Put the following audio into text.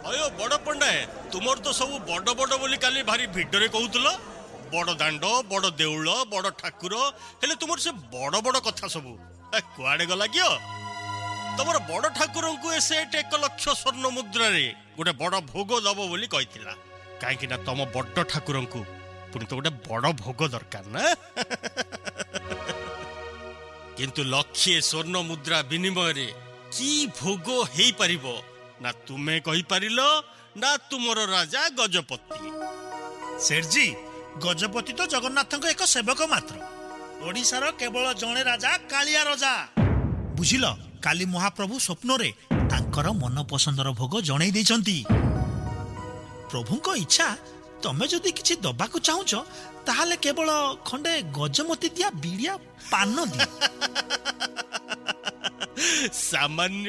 अयो बड़ पंडाए तुमर तो सब बड़ बड़ बोली काली भारी भिडरे कहूतल बड़ दांड बड़ देउल बड़ ठाकुर हेले तुमर से बड़ बड़ कथा सब कुआडे गला कियो तुमर बड़ ठाकुर को सेठ 1 लाख स्वर्ण मुद्रा रे गोटे बड़ भोग दब बोली कहितिला काहेकि ना तुम बड़ ठाकुर को पुनी तो गोटे बड़ भोग दरकार ना किंतु लक्षे स्वर्ण मुद्रा विनिमय रे की भोग हेई परिबो ना तुमे कहि परिलो ना तुमर राजा गजपति। सेठ जी गजपति तो जगन्नाथ एक सेवक मात्र ओडिशार केवल जणे राजा कालिया राजा बुझिल काली महाप्रभु स्वप्न रे तांकर मन पसंदर भोग जणै दैछंती प्रभुको इच्छा तमे जदि किछि दबाकू चाहुछ ताहाले केवल खंडे गजमती दिया बिड़िया पान दी सामान्य